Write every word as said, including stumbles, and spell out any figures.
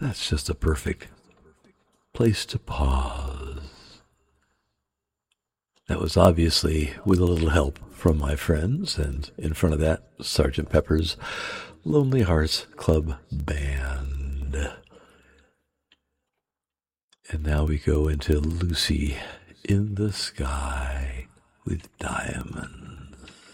That's just a perfect place to pause. That was obviously with a little help from my friends, and in front of that, Sergeant Pepper's Lonely Hearts Club Band. And now we go into Lucy in the Sky with Diamonds.